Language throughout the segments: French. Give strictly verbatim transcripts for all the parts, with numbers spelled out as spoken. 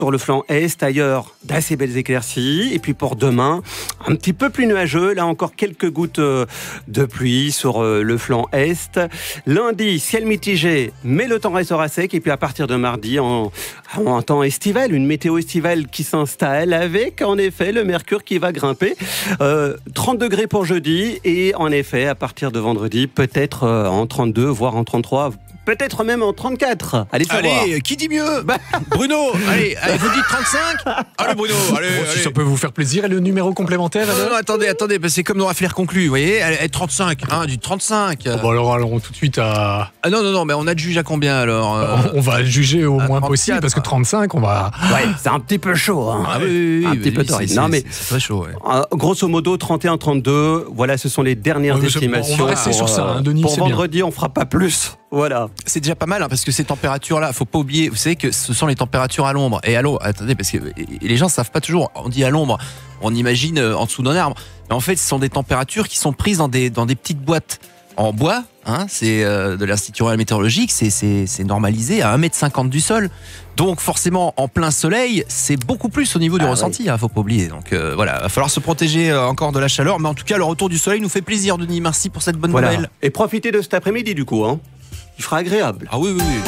Sur le flanc est, ailleurs, d'assez belles éclaircies. Et puis pour demain, un petit peu plus nuageux. Là encore, quelques gouttes de pluie sur le flanc est. Lundi, ciel mitigé, mais le temps restera sec. Et puis à partir de mardi, en, en temps estival, une météo estivale qui s'installe avec, en effet, le mercure qui va grimper. Euh, trente degrés pour jeudi. Et en effet, à partir de vendredi, peut-être en trente-deux, voire en trente-trois. Peut-être même en trente-quatre. Allez savoir. Allez, qui dit mieux? Bah, Bruno, allez, allez, vous dites trente-cinq? Allez, Bruno, allez, bon, allez. Si ça peut vous faire plaisir. Et le numéro complémentaire? Non, non, non, attendez, attendez, parce que c'est comme dans la flair conclue, vous voyez? Allez, trente-cinq, hein, du trente-cinq. Bon, alors, allons tout de suite à... Ah non, non, non, mais on a de juge à combien, alors euh... On va juger au moins trente-quatre, possible, parce que trente-cinq, on va... Ouais, c'est un petit peu chaud. Hein. Ah oui, oui, oui, un oui, petit oui, peu c'est, torride. c'est, Non, mais c'est très chaud, ouais. euh, grosso modo, trente et un trente-deux. Voilà, ce sont les dernières Ouais, estimations. on va rester sur ça, hein, Denis, Pour c'est vendredi, bien. On fera pas plus. Voilà. C'est déjà pas mal, hein, parce que ces températures-là, faut pas oublier, vous savez que ce sont les températures à l'ombre. Et à l'eau, attendez, parce que les gens savent pas toujours, on dit à l'ombre, on imagine en dessous d'un arbre. Mais en fait, ce sont des températures qui sont prises dans des, dans des petites boîtes en bois, hein, c'est euh, de l'Institut Royal Météorologique, c'est, c'est, c'est normalisé à un mètre cinquante du sol. Donc forcément, en plein soleil, c'est beaucoup plus au niveau du ah, ressenti, oui. hein, faut pas oublier. Donc euh, voilà, il va falloir se protéger euh, encore de la chaleur. Mais en tout cas, le retour du soleil nous fait plaisir, Denis. Merci pour cette bonne voilà. nouvelle. Et profitez de cet après-midi, du coup. Hein. Il fera agréable. Ah oui, oui, oui.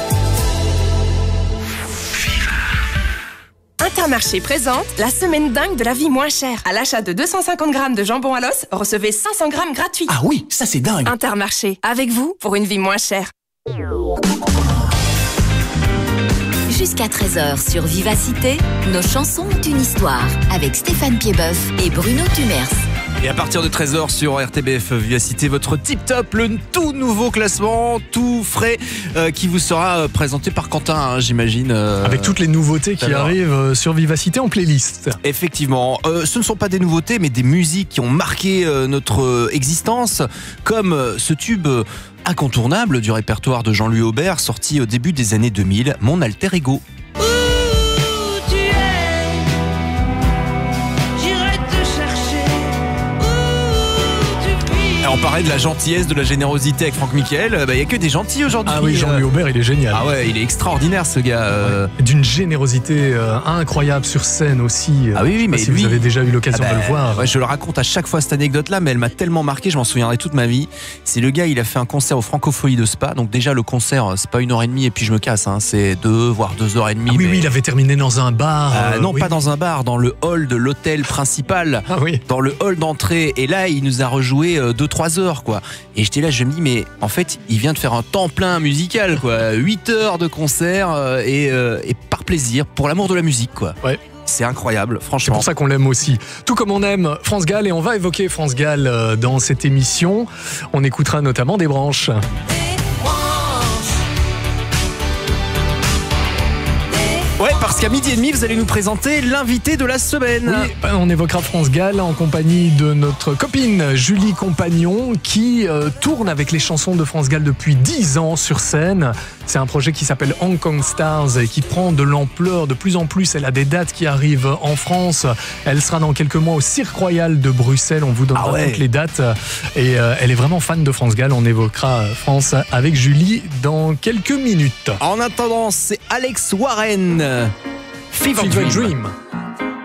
Intermarché présente la semaine dingue de la vie moins chère. À l'achat de deux cent cinquante grammes de jambon à l'os, recevez cinq cents grammes gratuits. Ah oui, ça c'est dingue. Intermarché, avec vous pour une vie moins chère. Jusqu'à treize heures sur Vivacité, nos chansons ont une histoire avec Stéphane Piedboeuf et Bruno Tumers. Et à partir de treize heures sur R T B F Vivacité, votre Tip Top, le tout nouveau classement, tout frais, euh, qui vous sera présenté par Quentin, hein, j'imagine. Euh, Avec toutes les nouveautés qui alors. arrivent sur Vivacité en playlist. Effectivement, euh, ce ne sont pas des nouveautés, mais des musiques qui ont marqué euh, notre existence, comme euh, ce tube euh, incontournable du répertoire de Jean-Louis Aubert, sorti au début des années deux mille, Mon alter ego. On parlait de la gentillesse, de la générosité avec Franck Michael. Il bah, n'y a que des gentils aujourd'hui. Ah oui, Jean-Louis Aubert, il est génial. Ah ouais, il est extraordinaire ce gars. Euh... Ouais. D'une générosité euh, incroyable sur scène aussi. Ah oui, oui, mais si lui, vous avez déjà eu l'occasion ah bah, de le voir. Ouais, je le raconte à chaque fois cette anecdote-là, mais elle m'a tellement marqué, je m'en souviendrai toute ma vie. C'est le gars, il a fait un concert au Francophonie de Spa. Donc déjà le concert, c'est pas une heure et demie et puis je me casse. Hein, c'est deux voire deux heures et demie. Ah oui, mais... oui, il avait terminé dans un bar. Euh, euh, non, oui. pas dans un bar, dans le hall de l'hôtel principal. Ah oui. Dans le hall d'entrée. Et là, il nous a rejoué deux trois heures, quoi. Et j'étais là, je me dis, mais en fait, il vient de faire un temps plein musical, quoi. huit heures de concert euh, et, euh, et par plaisir, pour l'amour de la musique, quoi. Ouais. C'est incroyable, franchement. C'est pour ça qu'on l'aime aussi. Tout comme on aime France Gall, et on va évoquer France Gall dans cette émission. On écoutera notamment des branches. Ouais, parce qu'à midi et demi, vous allez nous présenter l'invité de la semaine. Oui, on évoquera France Gall en compagnie de notre copine Julie Compagnon qui euh, tourne avec les chansons de France Gall depuis dix ans sur scène. C'est un projet qui s'appelle Hong Kong Stars et qui prend de l'ampleur de plus en plus. Elle a des dates qui arrivent en France. Elle sera dans quelques mois au Cirque Royal de Bruxelles. On vous donnera ah ouais. toutes les dates. Et euh, elle est vraiment fan de France Gall. On évoquera France avec Julie dans quelques minutes. En attendant, c'est Alex Warren. Fever, Fever Dream. Dream.